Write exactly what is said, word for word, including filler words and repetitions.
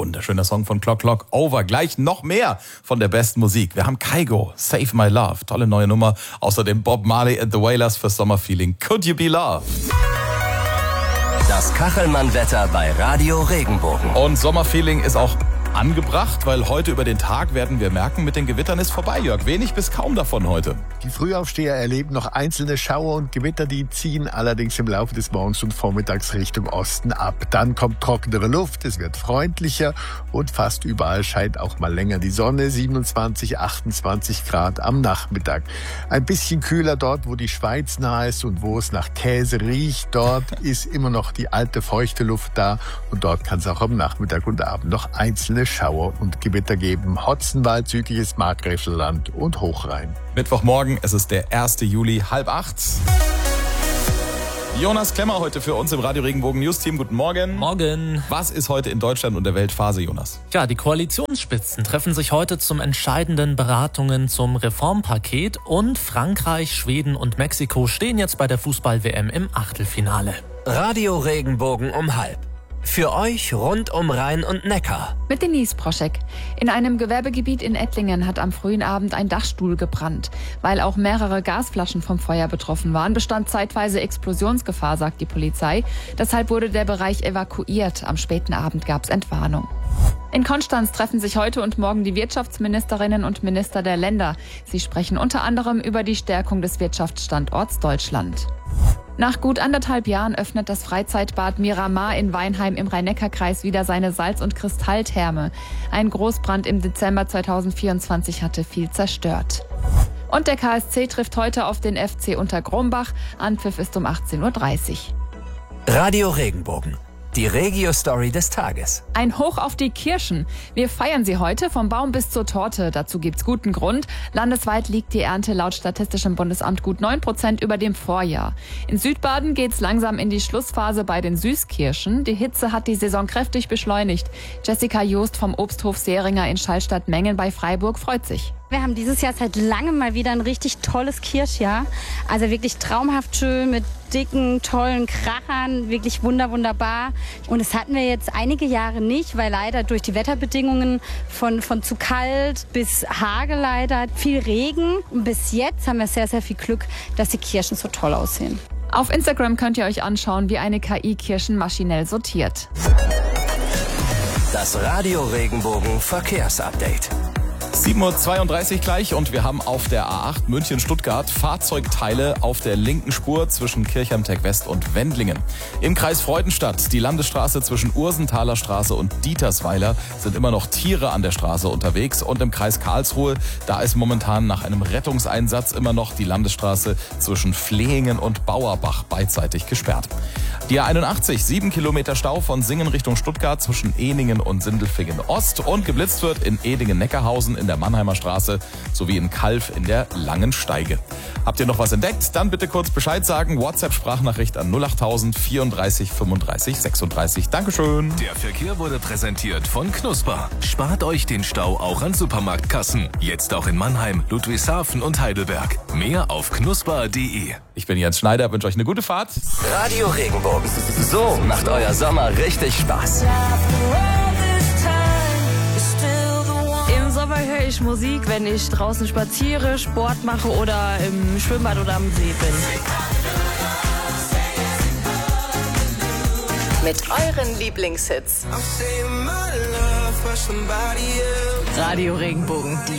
Wunderschöner Song von Clock Clock Over. Gleich noch mehr von der besten Musik. Wir haben Kygo, Save My Love. Tolle neue Nummer. Außerdem Bob Marley and the Wailers für Sommerfeeling. Could You Be Loved? Das Kachelmann-Wetter bei Radio Regenbogen. Und Sommerfeeling ist auch angebracht, weil heute über den Tag werden wir merken, mit den Gewittern ist vorbei, Jörg. Wenig bis kaum davon heute. Die Frühaufsteher erleben noch einzelne Schauer und Gewitter, die ziehen allerdings im Laufe des Morgens und Vormittags Richtung Osten ab. Dann kommt trockenere Luft, es wird freundlicher und fast überall scheint auch mal länger die Sonne. siebenundzwanzig, achtundzwanzig Grad am Nachmittag. Ein bisschen kühler dort, wo die Schweiz nahe ist und wo es nach Käse riecht. Dort ist immer noch die alte feuchte Luft da und dort kann es auch am Nachmittag und Abend noch einzelne Schauer und Gewitter geben. Hotzenwald, südliches Markgräflerland und Hochrhein. Mittwochmorgen, es ist der erste Juli, halb acht. Jonas Klemmer heute für uns im Radio Regenbogen News Team. Guten Morgen. Morgen. Was ist heute in Deutschland und der Welt Phase, Jonas? Ja, die Koalitionsspitzen treffen sich heute zum entscheidenden Beratungen zum Reformpaket und Frankreich, Schweden und Mexiko stehen jetzt bei der Fußball-W M im Achtelfinale. Radio Regenbogen um halb. Für euch rund um Rhein und Neckar. Mit Denise Proschek. In einem Gewerbegebiet in Ettlingen hat am frühen Abend ein Dachstuhl gebrannt. Weil auch mehrere Gasflaschen vom Feuer betroffen waren, bestand zeitweise Explosionsgefahr, sagt die Polizei. Deshalb wurde der Bereich evakuiert. Am späten Abend gab es Entwarnung. In Konstanz treffen sich heute und morgen die Wirtschaftsministerinnen und Minister der Länder. Sie sprechen unter anderem über die Stärkung des Wirtschaftsstandorts Deutschland. Nach gut anderthalb Jahren öffnet das Freizeitbad Miramar in Weinheim im Rhein-Neckar-Kreis wieder seine Salz- und Kristalltherme. Ein Großbrand im Dezember zweitausendvierundzwanzig hatte viel zerstört. Und der K S C trifft heute auf den F C Untergrombach. Anpfiff ist um achtzehn Uhr dreißig. Radio Regenbogen. Die Regio-Story des Tages. Ein Hoch auf die Kirschen. Wir feiern sie heute vom Baum bis zur Torte. Dazu gibt's guten Grund. Landesweit liegt die Ernte laut Statistischem Bundesamt gut neun Prozent über dem Vorjahr. In Südbaden geht's langsam in die Schlussphase bei den Süßkirschen. Die Hitze hat die Saison kräftig beschleunigt. Jessica Joost vom Obsthof Seringer in Schallstatt-Mengen bei Freiburg freut sich. Wir haben dieses Jahr seit langem mal wieder ein richtig tolles Kirschjahr. Also wirklich traumhaft schön mit dicken, tollen Krachern, wirklich wunder, wunderbar. Und das hatten wir jetzt einige Jahre nicht, weil leider durch die Wetterbedingungen von, von zu kalt bis Hagel leider, viel Regen. Und bis jetzt haben wir sehr, sehr viel Glück, dass die Kirschen so toll aussehen. Auf Instagram könnt ihr euch anschauen, wie eine K I Kirschen maschinell sortiert. Das Radio Regenbogen Verkehrsupdate. sieben Uhr zweiunddreißig gleich und wir haben auf der A acht München-Stuttgart Fahrzeugteile auf der linken Spur zwischen Kirchheim-Tech-West und Wendlingen. Im Kreis Freudenstadt, die Landesstraße zwischen Ursenthaler Straße und Dietersweiler, sind immer noch Tiere an der Straße unterwegs. Und im Kreis Karlsruhe, da ist momentan nach einem Rettungseinsatz immer noch die Landesstraße zwischen Flehingen und Bauerbach beidseitig gesperrt. Die A einundachtzig, sieben Kilometer Stau von Singen Richtung Stuttgart zwischen Ehningen und Sindelfingen Ost und geblitzt wird in Edingen-Neckarhausen in der Mannheimer Straße sowie in Kalf in der Langen Steige. Habt ihr noch was entdeckt? Dann bitte kurz Bescheid sagen. WhatsApp-Sprachnachricht an null achttausend vierunddreißig fünfunddreißig sechsunddreißig. Dankeschön. Der Verkehr wurde präsentiert von Knusper. Spart euch den Stau auch an Supermarktkassen. Jetzt auch in Mannheim, Ludwigshafen und Heidelberg. Mehr auf knusper punkt de. Ich bin Jens Schneider, wünsche euch eine gute Fahrt. Radio Regenbogen. So macht euer Sommer richtig Spaß. Im Sommer höre ich Musik, wenn ich draußen spaziere, Sport mache oder im Schwimmbad oder am See bin. Mit euren Lieblingshits. Radio Regenbogen.